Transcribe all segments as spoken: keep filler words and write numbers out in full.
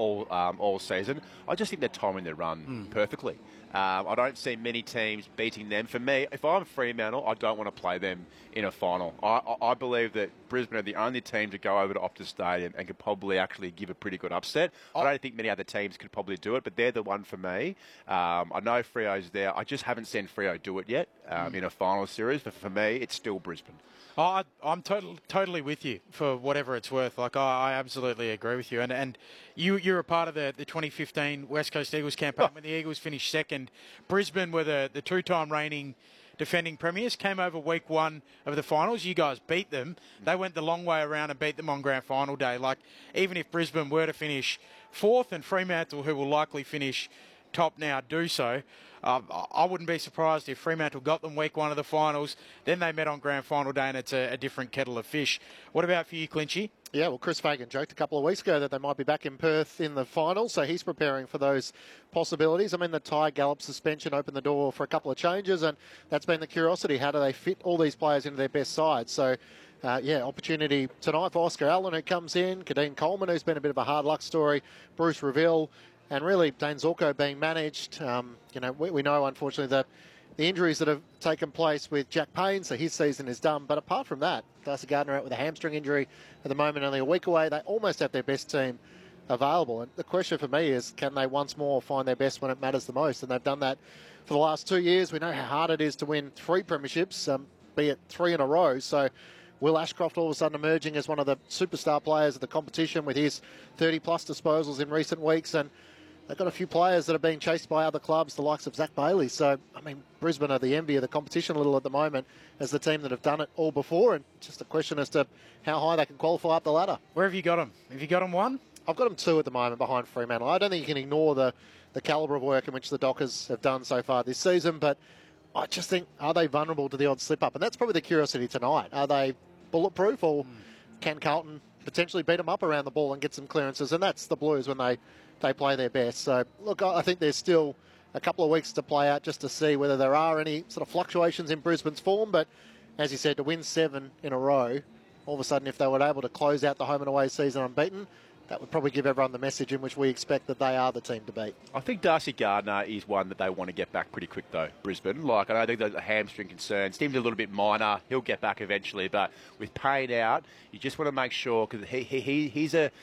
all um, all season. I just think they're timing their run mm. perfectly. Um, I don't see many teams beating them. For me, if I'm Fremantle, I don't want to play them in a final. I, I, I believe that Brisbane are the only team to go over to Optus Stadium and could probably actually give a pretty good upset. Oh. I don't think many other teams could probably do it, but they're the one for me. Um, I know Freo's there. I just haven't seen Freo do it yet um, mm. in a final series, but for me, it's still Brisbane. Oh, I, I'm totally totally with you for whatever it's worth. Like I, I absolutely agree with you. And and you you're a part of the, the twenty fifteen West Coast Eagles campaign oh. when the Eagles finished second. Brisbane were the, the two-time reigning defending premiers. Came over week one of the finals. You guys beat them. They went the long way around and beat them on grand final day. Like even if Brisbane were to finish fourth and Fremantle, who will likely finish top now, do so. Uh, I wouldn't be surprised if Fremantle got them week one of the finals, then they met on grand final day and it's a, a different kettle of fish. What about for you, Clinchy? Yeah, well, Chris Fagan joked a couple of weeks ago that they might be back in Perth in the final, so he's preparing for those possibilities. I mean, the Ty Gallop suspension opened the door for a couple of changes, and that's been the curiosity. How do they fit all these players into their best side? So, uh, yeah, opportunity tonight for Oscar Allen, who comes in, Kadeen Coleman, who's been a bit of a hard luck story, Bruce Reville, and really, Dane Zorko being managed. Um, you know, we, we know, unfortunately, that the injuries that have taken place with Jack Payne, so his season is done. But apart from that, Darcy Gardner out with a hamstring injury at the moment, only a week away. They almost have their best team available. And the question for me is, can they once more find their best when it matters the most? And they've done that for the last two years. We know how hard it is to win three premierships, um, be it three in a row. So Will Ashcroft all of a sudden emerging as one of the superstar players of the competition with his thirty-plus disposals in recent weeks. And they've got a few players that are being chased by other clubs, the likes of Zach Bailey. So, I mean, Brisbane are the envy of the competition a little at the moment as the team that have done it all before. And just a question as to how high they can qualify up the ladder. Where have you got them? Have you got them one? I've got them two at the moment behind Fremantle. I don't think you can ignore the, the calibre of work in which the Dockers have done so far this season. But I just think, are they vulnerable to the odd slip-up? And that's probably the curiosity tonight. Are they bulletproof, or mm. can Carlton potentially beat them up around the ball and get some clearances? And that's the Blues when they... they play their best. So, look, I think there's still a couple of weeks to play out just to see whether there are any sort of fluctuations in Brisbane's form. But, as you said, to win seven in a row, all of a sudden, if they were able to close out the home and away season unbeaten, that would probably give everyone the message in which we expect that they are the team to beat. I think Darcy Gardner is one that they want to get back pretty quick, though, Brisbane. Like, I don't think there's a hamstring concern. Seems a little bit minor. He'll get back eventually. But with Payne out, you just want to make sure, because he, he, he, he's a...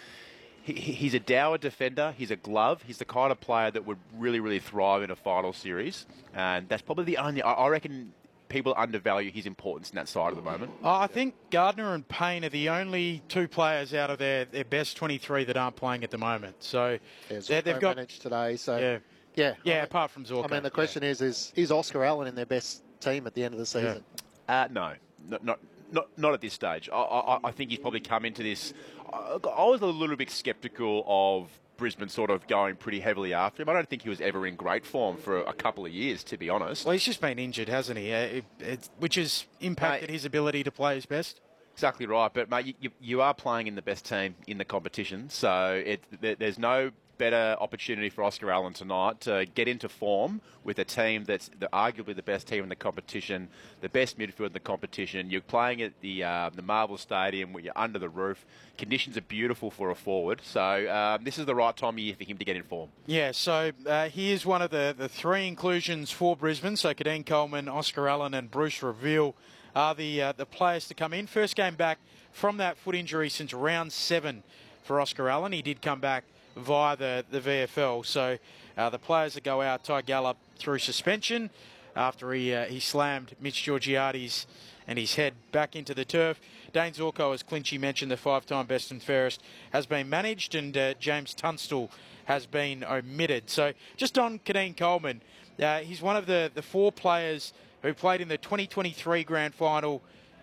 He's a dour defender. He's a glove. He's the kind of player that would really, really thrive in a final series. And that's probably the only... I reckon people undervalue his importance in that side at the moment. Oh, I think Gardner and Payne are the only two players out of their, their best twenty-three that aren't playing at the moment. So yeah, they've got managed today. So yeah, yeah, yeah. I mean, apart from Zorko. I mean, the question yeah. is, is is Oscar Allen in their best team at the end of the season? Yeah. Uh, no, not not. Not, not at this stage. I, I, I think he's probably come into this... I, I was a little bit sceptical of Brisbane sort of going pretty heavily after him. I don't think he was ever in great form for a couple of years, to be honest. Well, he's just been injured, hasn't he? Uh, it, it, which has impacted mate, his ability to play his best. Exactly right. But, mate, you, you are playing in the best team in the competition, so it, there, there's no better opportunity for Oscar Allen tonight to get into form with a team that's the, arguably the best team in the competition, the best midfield in the competition. You're playing at the uh, the Marvel Stadium where you're under the roof. Conditions are beautiful for a forward, so um, this is the right time of year for him to get in form. Yeah, so uh, here's one of the, the three inclusions for Brisbane. So Kadeen Coleman, Oscar Allen and Bruce Reville are the, uh, the players to come in. First game back from that foot injury since round seven for Oscar Allen. He did come back via the, the V F L. So uh, the players that go out, Ty Gallop through suspension after he uh, he slammed Mitch Georgiades and his head back into the turf. Dane Zorko, as Clinchy mentioned, the five-time best and fairest, has been managed, and uh, James Tunstall has been omitted. So just on Kadeen Coleman, uh, he's one of the, the four players who played in the twenty twenty-three grand final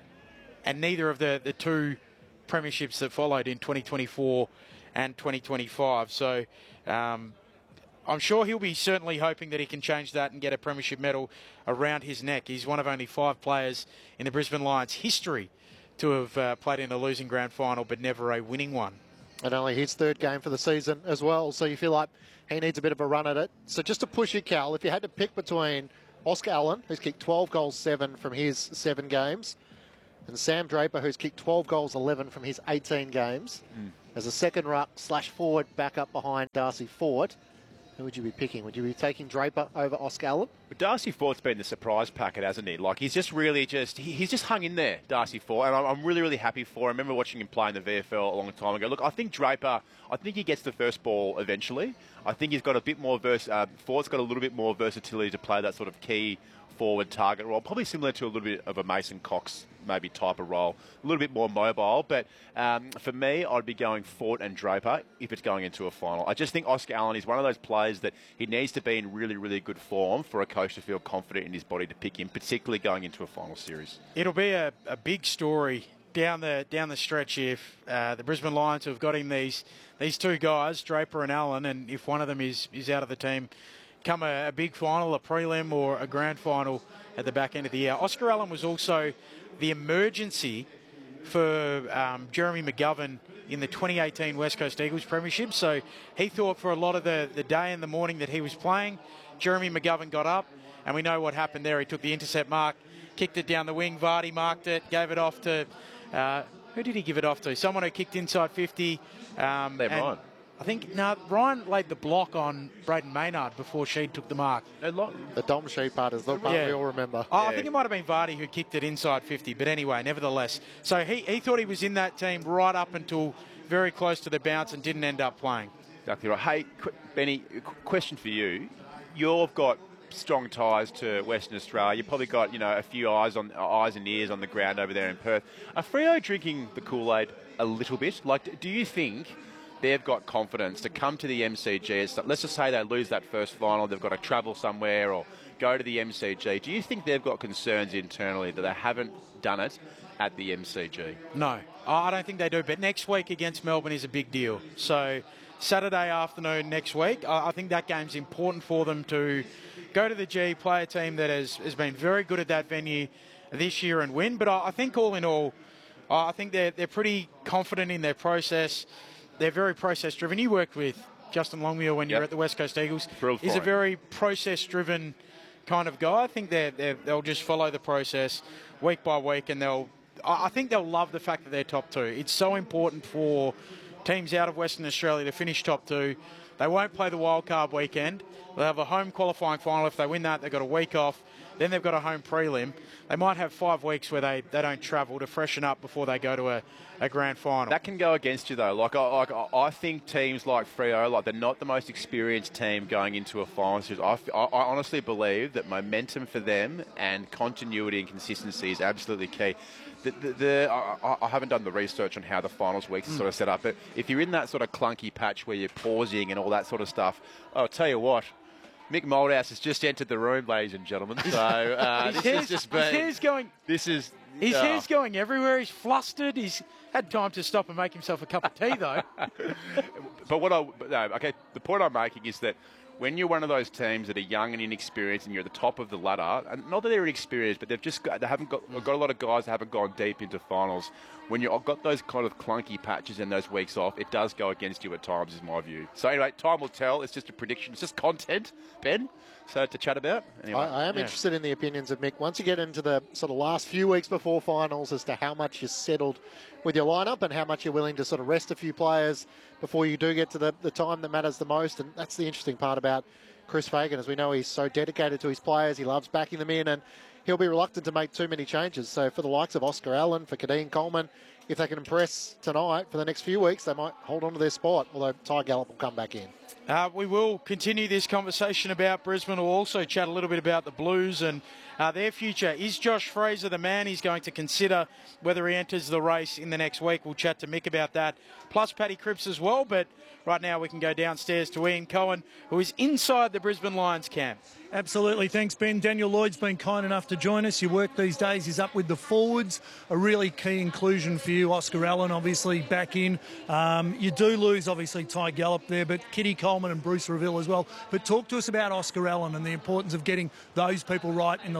and neither of the, the two premierships that followed in twenty twenty-four and twenty twenty-five. So um, I'm sure he'll be certainly hoping that he can change that and get a premiership medal around his neck. He's one of only five players in the Brisbane Lions history to have uh, played in a losing grand final but never a winning one. And only his third game for the season as well, so you feel like he needs a bit of a run at it. So just to push you, Cal, if you had to pick between Oscar Allen, who's kicked twelve goals, seven from his seven games, and Sam Draper, who's kicked twelve goals, eleven from his eighteen games, mm. as a second ruck slash forward back up behind Darcy Fort, who would you be picking? Would you be taking Draper over Oscar Allen? But Darcy Fort's been the surprise packet, hasn't he? Like, he's just really just, he, he's just hung in there, Darcy Fort, and I'm, I'm really, really happy for him. I remember watching him play in the V F L a long time ago. Look, I think Draper, I think he gets the first ball eventually. I think he's got a bit more, vers- uh, Fort's got a little bit more versatility to play that sort of key forward target role, probably similar to a little bit of a Mason Cox maybe type of role, a little bit more mobile. But um, for me, I'd be going Fort and Draper if it's going into a final. I just think Oscar Allen is one of those players that he needs to be in really, really good form for a coach to feel confident in his body to pick him, particularly going into a final series. It'll be a, a big story down the down the stretch if uh, the Brisbane Lions have got him these these two guys, Draper and Allen, and if one of them is, is out of the team, come a, a big final, a prelim or a grand final at the back end of the year. Oscar Allen was also the emergency for um, Jeremy McGovern in the twenty eighteen West Coast Eagles Premiership. So he thought for a lot of the, the day and the morning that he was playing, Jeremy McGovern got up, and we know what happened there. He took the intercept mark, kicked it down the wing, Vardy marked it, gave it off to, uh, who did he give it off to? Someone who kicked inside fifty. Um, They're Ryan. I think, no, Ryan laid the block on Braden Maynard before Sheed took the mark. The Dom Sheed part is the part Yeah. we all remember. Oh, Yeah. I think it might have been Vardy who kicked it inside fifty, but anyway, nevertheless. So he, he thought he was in that team right up until very close to the bounce and didn't end up playing. Exactly right. Hey, qu- Benny, qu- question for you. You've got strong ties to Western Australia. You've probably got, you know, a few eyes on eyes and ears on the ground over there in Perth. Are Freo drinking the Kool-Aid a little bit? Like, do you think they've got confidence to come to the M C G? Let's just say they lose that first final, they've got to travel somewhere or go to the M C G. Do you think they've got concerns internally that they haven't done it at the M C G? No, I don't think they do. But next week against Melbourne is a big deal. So Saturday afternoon next week, I think that game's important for them to go to the G, play a team that has, has been very good at that venue this year and win. But I think all in all, I think they're, they're pretty confident in their process. They're very process-driven. You worked with Justin Longmuir when you Yep. were at the West Coast Eagles. Thrilled for He's a him. very process-driven kind of guy. I think they're, they're, they'll just follow the process week by week, and they'll. I think they'll love the fact that they're top two. It's so important for teams out of Western Australia to finish top two. They won't play the wildcard weekend. They'll have a home qualifying final. If they win that, they've got a week off. Then they've got a home prelim. They might have five weeks where they, they don't travel to freshen up before they go to a, a grand final. That can go against you, though. Like, I, like, I think teams like Freo, like, they're not the most experienced team going into a final series. I, I, I honestly believe that momentum for them and continuity and consistency is absolutely key. The, the, the, I, I haven't done the research on how the finals weeks are sort of set up, but if you're in that sort of clunky patch where you're pausing and all that sort of stuff, I'll tell you what, Mick Moldhouse has just entered the room, ladies and gentlemen. So uh, his this hair's, is just his been, hair's going. This is His uh, hair's going everywhere. He's flustered. He's had time to stop and make himself a cup of tea, though. But what I but no, okay, the point I'm making is that when you're one of those teams that are young and inexperienced, and you're at the top of the ladder, and not that they're inexperienced, but they've just got, they haven't got got a lot of guys that haven't gone deep into finals. When you've got those kind of clunky patches and those weeks off, it does go against you at times, is my view. So anyway, time will tell. It's just a prediction. It's just content, Ben. So to chat about. Anyway, I, I am yeah. interested in the opinions of Mick. Once you get into the sort of last few weeks before finals as to how much you're settled with your lineup and how much you're willing to sort of rest a few players before you do get to the, the time that matters the most. And that's the interesting part about Chris Fagan, as we know he's so dedicated to his players. He loves backing them in, and he'll be reluctant to make too many changes. So for the likes of Oscar Allen, for Kadeen Coleman, if they can impress tonight for the next few weeks, they might hold on to their spot, although Ty Gallop will come back in. Uh, we will continue this conversation about Brisbane. We'll also chat a little bit about the Blues and uh, their future. Is Josh Fraser the man? He's going to consider whether he enters the race in the next week. We'll chat to Mick about that, plus Paddy Cripps as well. But right now we can go downstairs to Ian Cohen, who is inside the Brisbane Lions camp. Absolutely. Thanks, Ben. Daniel Lloyd's been kind enough to join us. Your work these days is up with the forwards. A really key inclusion for you. Oscar Allen, obviously, back in. Um, you do lose, obviously, Ty Gallop there, but Kitty Coleman and Bruce Reville as well. But talk to us about Oscar Allen and the importance of getting those people right in the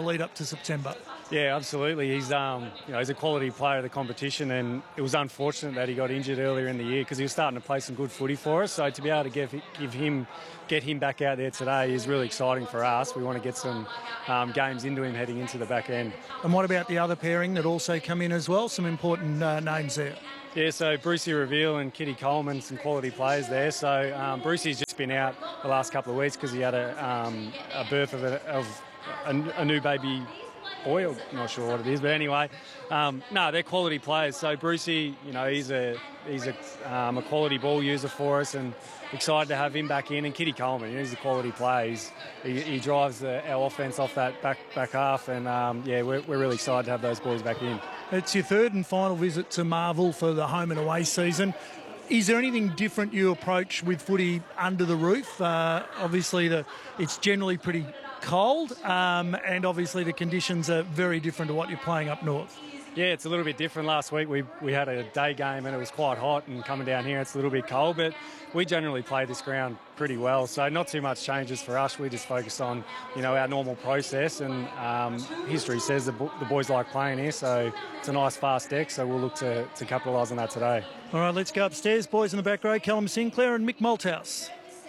lead up to September. Yeah, absolutely. He's um, you know, he's a quality player of the competition, and it was unfortunate that he got injured earlier in the year because he was starting to play some good footy for us. So to be able to give give him get him back out there today is really exciting for us. We want to get some um, games into him heading into the back end. And what about the other pairing that also come in as well? Some important uh, names there. Yeah, so Brucey Reveal and Kitty Coleman, some quality players there. So um, Brucey's just been out the last couple of weeks because he had a, um, a birth of, a, of a, a new baby boy. I'm not sure what it is, but anyway, um, no, they're quality players. So Brucey, you know, he's a he's a, um, a quality ball user for us, and excited to have him back in. And Kitty Coleman, you know, he's a quality player. He's, he, he drives the, our offence off that back back half, and um, yeah, we're, we're really excited to have those boys back in. It's your third and final visit to Marvel for the home and away season. Is there anything different you approach with footy under the roof? Uh, obviously, the it's generally pretty cold, um, and obviously the conditions are very different to what you're playing up north. Yeah, it's a little bit different. Last week we, we had a day game and it was quite hot, and coming down here it's a little bit cold, but we generally play this ground pretty well, so not too much changes for us. We just focus on, you know, our normal process, and um, history says the, bo- the boys like playing here, so it's a nice fast deck, so we'll look to, to capitalise on that today. All right, let's go upstairs. Boys in the back row, Callum Sinclair and Mick Malthouse.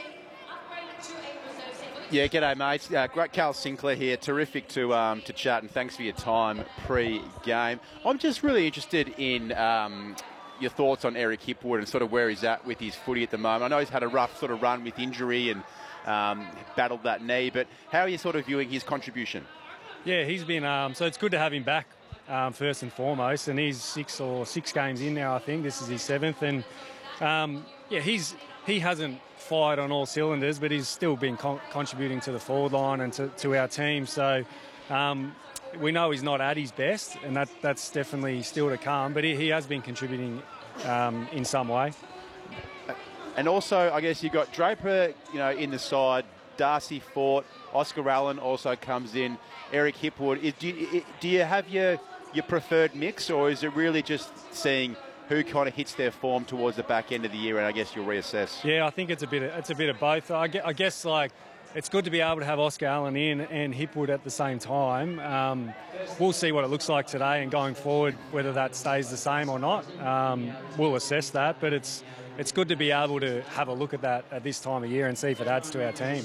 Yeah, g'day, mates. Uh, great, Cal Sinclair here. Terrific to um, to chat, and thanks for your time pre-game. I'm just really interested in um, your thoughts on Eric Hipwood and sort of where he's at with his footy at the moment. I know he's had a rough sort of run with injury and um, battled that knee, but how are you sort of viewing his contribution? Yeah, he's been, um, so it's good to have him back um, first and foremost, and he's six or six games in now, I think. This is his seventh, and um, yeah, he's he hasn't fired on all cylinders, but he's still been con- contributing to the forward line and to, to our team. So um, we know he's not at his best, and that that's definitely still to come. But he, he has been contributing um, in some way. And also, I guess you got Draper, you know, in the side. Darcy Fort, Oscar Allen also comes in. Eric Hipwood. Is, do, you, do you have your your preferred mix, or is it really just seeing who kind of hits their form towards the back end of the year, and I guess you'll reassess? Yeah, I think it's a bit of, it's a bit of both. I guess, I guess like it's good to be able to have Oscar Allen in and Hipwood at the same time. Um, we'll see what it looks like today, and going forward, whether that stays the same or not, um, we'll assess that. But it's it's good to be able to have a look at that at this time of year and see if it adds to our team.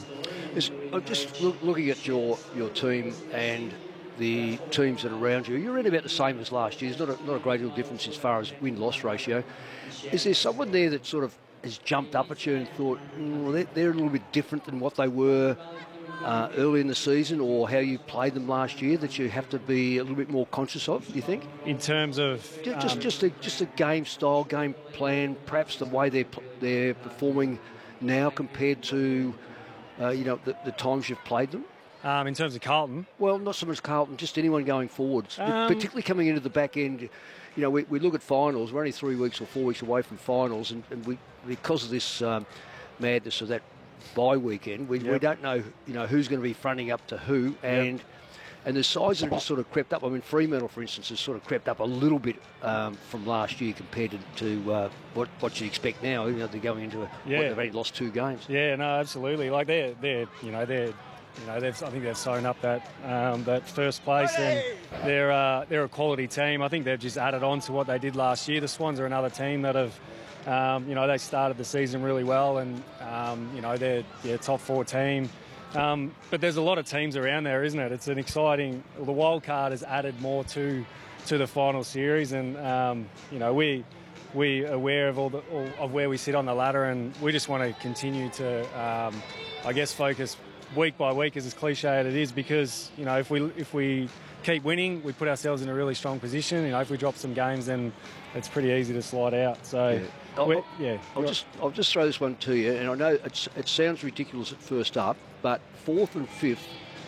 I'm just look, looking at your your team and the teams that are around you, you're in about the same as last year. There's not a, not a great deal of difference as far as win-loss ratio. Is there someone there that sort of has jumped up at you and thought, mm, they're, they're a little bit different than what they were uh, early in the season, or how you played them last year, that you have to be a little bit more conscious of, do you think? In terms of... Just just, um, just, a, just a game style, game plan, perhaps the way they're, they're performing now compared to, uh, you know, the, the times you've played them? Um, in terms of Carlton? Well, not so much Carlton, just anyone going forwards, Um, particularly coming into the back end. You know, we, we look at finals. We're only three weeks or four weeks away from finals, and, and we because of this um, madness of that bye weekend, we, Yep. we don't know, you know, who's going to be fronting up to who, and Yep. and the sides have just sort of crept up. I mean, Fremantle, for instance, has sort of crept up a little bit um, from last year compared to, to uh, what what you expect now. You know, they're going into a Yeah. what, they've only lost two games. Yeah, no, absolutely. Like they're, they're, you know, they're, you know, they've, I think they've sewn up that um, that first place, and they're uh, they're a quality team. I think they've just added on to what they did last year. The Swans are another team that have, um, you know, they started the season really well, and um, you know, they're yeah, top four team. Um, but there's a lot of teams around there, isn't it? It's an exciting. Well, the wild card has added more to to the final series, and um, you know, we. we are aware of all, the, all of where we sit on the ladder, and we just want to continue to, um, I guess, focus week by week, as cliche as it is, because you know if we if we keep winning, we put ourselves in a really strong position. You know, if we drop some games, then it's pretty easy to slide out. So, Yeah. I'll, we're- I'll- yeah, I'll just I'll just throw this one to you, and I know it's, it sounds ridiculous at first up, but fourth and fifth,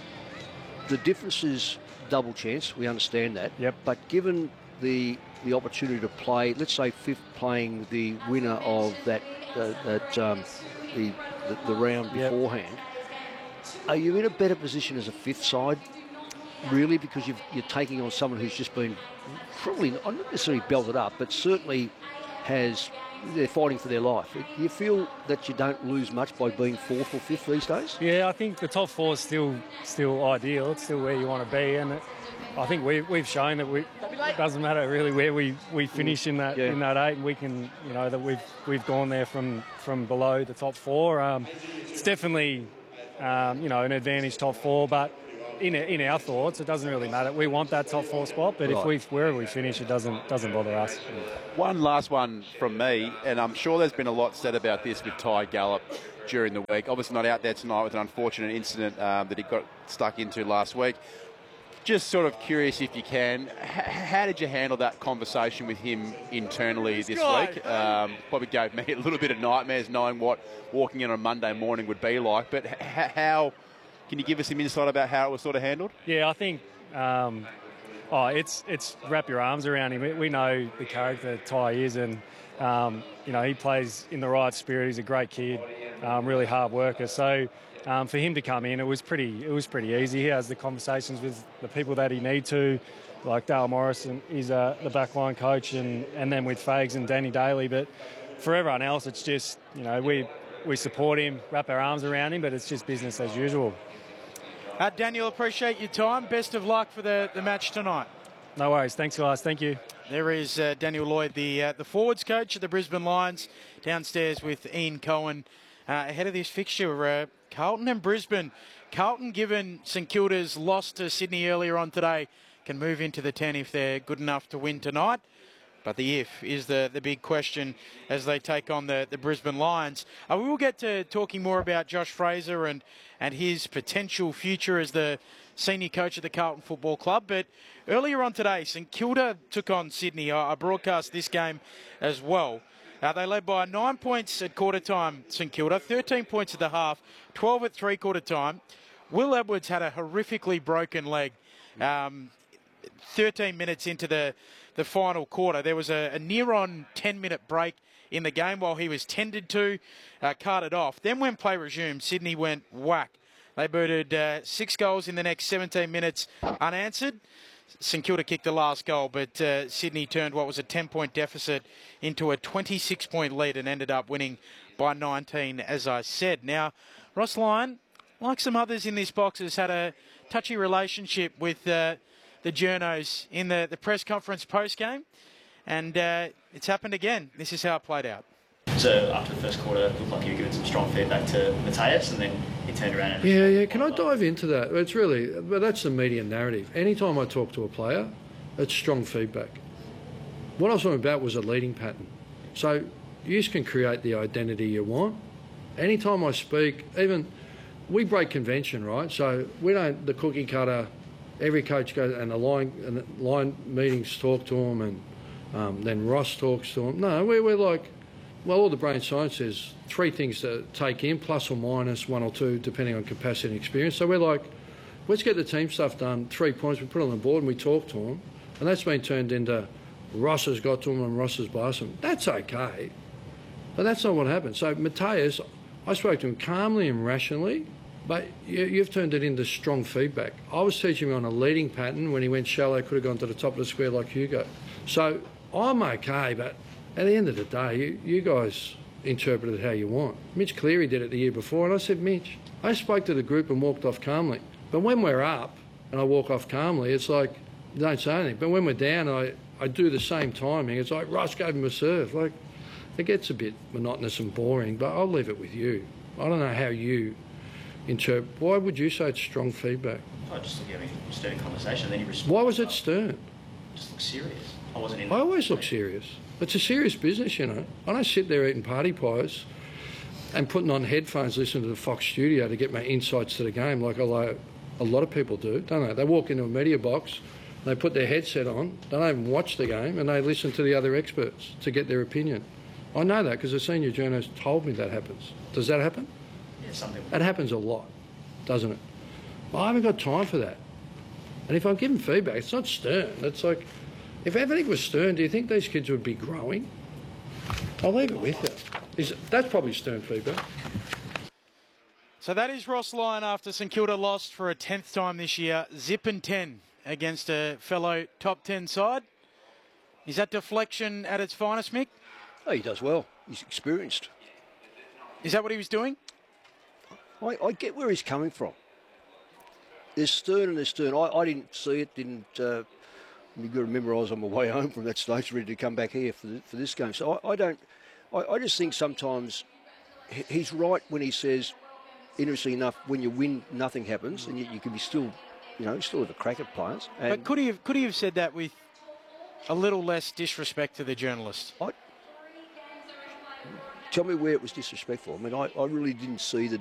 the difference is double chance. We understand that. Yep. But given the the opportunity to play, let's say fifth playing the winner of that uh, that um, the, the the round Yep. beforehand, are you in a better position as a fifth side, really, because you've, you're taking on someone who's just been probably not necessarily belted up, but certainly has, they're fighting for their life. Do you feel that you don't lose much by being fourth or fifth these days? Yeah, I think the top four is still still ideal. It's still where you want to be, and it, I think we, we've shown that we, it doesn't matter really where we, we finish in that yeah. in that eight, and we can, you know, that we've we've gone there from, from below the top four. Um, it's definitely, um, you know, an advantage top four, but in in our thoughts, it doesn't really matter. We want that top four spot, but right. if we wherever we finish, it doesn't doesn't bother us. One last one from me, and I'm sure there's been a lot said about this with Ty Gallop during the week. Obviously not out there tonight with an unfortunate incident um, that he got stuck into last week. Just sort of curious if you can, h- how did you handle that conversation with him internally this week? Um, probably gave me a little bit of nightmares knowing what walking in on a Monday morning would be like, but h- how... Can you give us some insight about how it was sort of handled? Yeah, I think um, oh, it's it's wrap your arms around him. We know the character Ty is, and um, you know he plays in the right spirit. He's a great kid, um, really hard worker. So um, for him to come in, it was pretty it was pretty easy. He has the conversations with the people that he need to, like Dale Morrison. He's uh, the backline coach, and, and then with Fags and Danny Daly. But for everyone else, it's just you know we we support him, wrap our arms around him, but it's just business as usual. Uh, Daniel, appreciate your time. Best of luck for the, the match tonight. No worries. Thanks, guys. Thank you. There is uh, Daniel Lloyd, the uh, the forwards coach of the Brisbane Lions, downstairs with Ian Cohen uh, ahead of this fixture. Uh, Carlton and Brisbane. Carlton, given St Kilda's loss to Sydney earlier on today, can move into the ten if they're good enough to win tonight. But the if is the, the big question as they take on the, the Brisbane Lions. Uh, we will get to talking more about Josh Fraser and, and his potential future as the senior coach of the Carlton Football Club. But earlier on today, St Kilda took on Sydney. I, I broadcast this game as well. Uh, they led by nine points at quarter time, St Kilda, thirteen points at the half, twelve at three-quarter time. Will Edwards had a horrifically broken leg. Um, thirteen minutes into the, the final quarter, there was a, a near-on ten-minute break in the game while he was tended to, uh, carted off. Then when play resumed, Sydney went whack. They booted uh, six goals in the next seventeen minutes unanswered. St Kilda kicked the last goal, but uh, Sydney turned what was a ten-point deficit into a twenty-six-point lead and ended up winning by nineteen, as I said. Now, Ross Lyon, like some others in this box, has had a touchy relationship with uh, the journos in the, the press conference post-game, and uh, it's happened again. This is how it played out. So after the first quarter, it looked like you were giving some strong feedback to Matthias, and then he turned around and... Yeah, yeah. Can I dive into that? It's really... But that's the media narrative. Anytime I talk to a player, it's strong feedback. What I was talking about was a leading pattern. So you can create the identity you want. Anytime I speak, even... We break convention, right? So we don't... The cookie cutter... Every coach goes... And the line, and the line meetings talk to them, and um, then Ross talks to them. No, we're, we're like... Well, all the brain science says three things to take in, plus or minus one or two, depending on capacity and experience. So we're like, let's get the team stuff done, three points, we put it on the board and we talk to them. And that's been turned into Ross has got to them and Ross has blasted them. That's okay. But that's not what happened. So Matthias, I spoke to him calmly and rationally, but you, you've turned it into strong feedback. I was teaching him on a leading pattern. When he went shallow, could have gone to the top of the square like Hugo. So I'm okay, but... At the end of the day, you, you guys interpret it how you want. Mitch Cleary did it the year before, and I said, Mitch, I spoke to the group and walked off calmly. But when we're up and I walk off calmly, it's like, don't say anything. But when we're down, I, I do the same timing. It's like, Ross gave him a serve. Like, it gets a bit monotonous and boring, but I'll leave it with you. I don't know how you interpret. Why would you say it's strong feedback? I just look at me, stern conversation, then you respond. Why was it stern? Just look serious. I wasn't in I always look serious. It's a serious business, you know. I don't sit there eating party pies and putting on headphones listening to the Fox studio to get my insights to the game like a lot of people do, don't they? They walk into a media box, they put their headset on, they don't even watch the game, and they listen to the other experts to get their opinion. I know that because the senior journalist told me that happens. Does that happen? Yeah, something. That happens a lot, doesn't it? I haven't got time for that. And if I'm giving feedback, it's not stern. It's like... If everything was stern, do you think these kids would be growing? I'll leave it with you. Is, that's probably stern feedback. So that is Ross Lyon after St Kilda lost for a tenth time this year. Zip and ten against a fellow top ten side. Is that deflection at its finest, Mick? Oh, he does well. He's experienced. Is that what he was doing? I, I get where he's coming from. There's Stern and there's Stern. I, I didn't see it. Didn't. Uh, you've got to remember, I was on my way home from that stage, ready to come back here for the, for this game. So I, I don't. I, I just think sometimes he, he's right when he says, interesting enough, when you win, nothing happens, and yet you can be still, you know, still have a crack at players. And but could he have could he have said that with a little less disrespect to the journalist? I, tell me where it was disrespectful. I mean, I, I really didn't see the